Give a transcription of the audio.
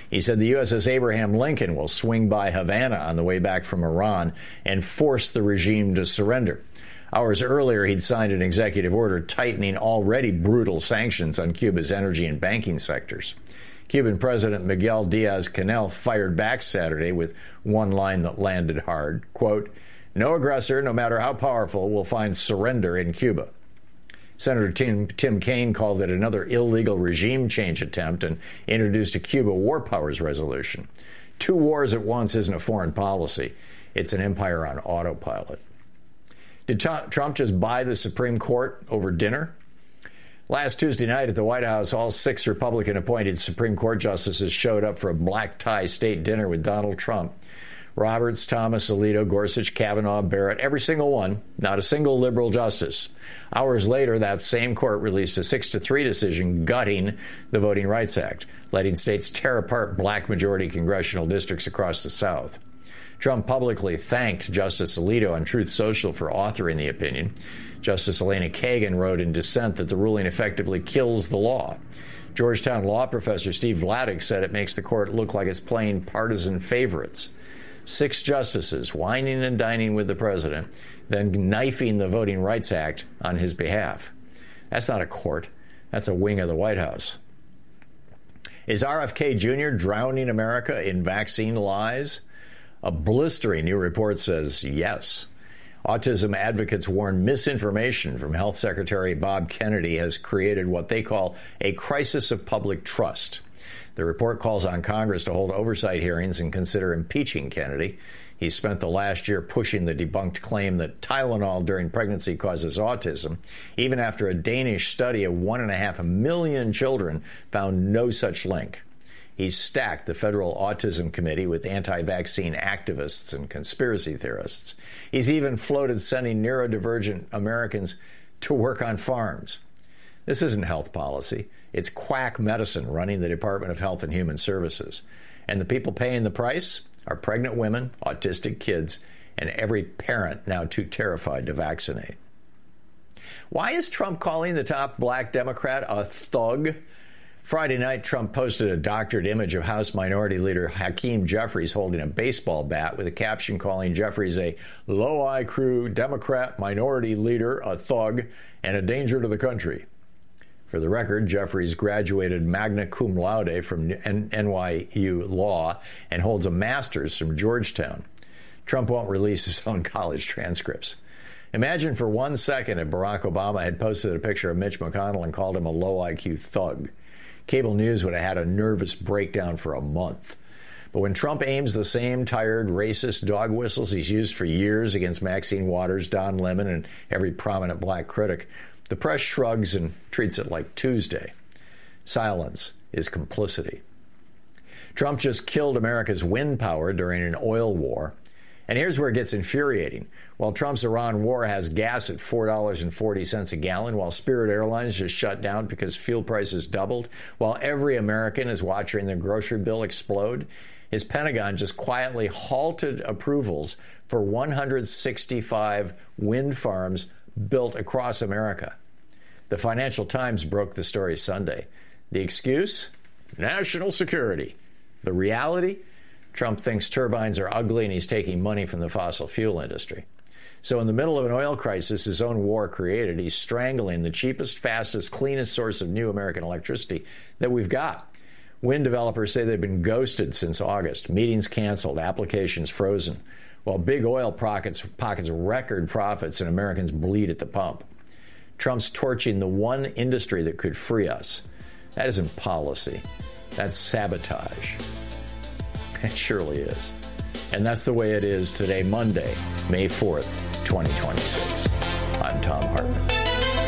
He said the USS Abraham Lincoln will swing by Havana on the way back from Iran and force the regime to surrender. Hours earlier, he'd signed an executive order tightening already brutal sanctions on Cuba's energy and banking sectors. Cuban President Miguel Diaz-Canel fired back Saturday with one line that landed hard, quote, "No aggressor, no matter how powerful, will find surrender in Cuba." Senator Tim Kaine called it another illegal regime change attempt and introduced a Cuba War Powers resolution. 2 wars at once isn't a foreign policy. It's an empire on autopilot. Did Trump just buy the Supreme Court over dinner? Last Tuesday night at the White House, all 6 Republican-appointed Supreme Court justices showed up for a black-tie state dinner with Donald Trump. Roberts, Thomas, Alito, Gorsuch, Kavanaugh, Barrett, every single one, not a single liberal justice. Hours later, that same court released a 6-3 decision gutting the Voting Rights Act, letting states tear apart black-majority congressional districts across the South. Trump publicly thanked Justice Alito on Truth Social for authoring the opinion. Justice Elena Kagan wrote in dissent that the ruling effectively kills the law. Georgetown law professor Steve Vladeck said it makes the court look like it's playing partisan favorites. 6 justices whining and dining with the president, then knifing the Voting Rights Act on his behalf. That's not a court. That's a wing of the White House. Is RFK Jr. drowning America in vaccine lies? A blistering new report says yes. Autism advocates warn misinformation from Health Secretary Bob Kennedy has created what they call a crisis of public trust. The report calls on Congress to hold oversight hearings and consider impeaching Kennedy. He spent the last year pushing the debunked claim that Tylenol during pregnancy causes autism, even after a Danish study of 1.5 million children found no such link. He's stacked the Federal Autism Committee with anti-vaccine activists and conspiracy theorists. He's even floated sending neurodivergent Americans to work on farms. This isn't health policy. It's quack medicine running the Department of Health and Human Services. And the people paying the price are pregnant women, autistic kids, and every parent now too terrified to vaccinate. Why is Trump calling the top black Democrat a thug? Friday night, Trump posted a doctored image of House Minority Leader Hakeem Jeffries holding a baseball bat with a caption calling Jeffries a low-IQ Democrat minority leader, a thug, and a danger to the country. For the record, Jeffries graduated magna cum laude from NYU Law and holds a master's from Georgetown. Trump won't release his own college transcripts. Imagine for 1 second if Barack Obama had posted a picture of Mitch McConnell and called him a low-IQ thug. Cable news would have had a nervous breakdown for a month. But when Trump aims the same tired, racist dog whistles he's used for years against Maxine Waters, Don Lemon, and every prominent black critic, the press shrugs and treats it like Tuesday. Silence is complicity. Trump just killed America's wind power during an oil war. And here's where it gets infuriating. While Trump's Iran war has gas at $4.40 a gallon, while Spirit Airlines just shut down because fuel prices doubled, while every American is watching their grocery bill explode, his Pentagon just quietly halted approvals for 165 wind farms built across America. The Financial Times broke the story Sunday. The excuse? National security. The reality? Trump thinks turbines are ugly and he's taking money from the fossil fuel industry. So in the middle of an oil crisis his own war created, he's strangling the cheapest, fastest, cleanest source of new American electricity that we've got. Wind developers say they've been ghosted since August, meetings canceled, applications frozen, while big oil pockets record profits and Americans bleed at the pump. Trump's torching the one industry that could free us. That isn't policy. That's sabotage. It surely is. And that's the way it is today, Monday, May 4th, 2026. I'm Thom Hartmann.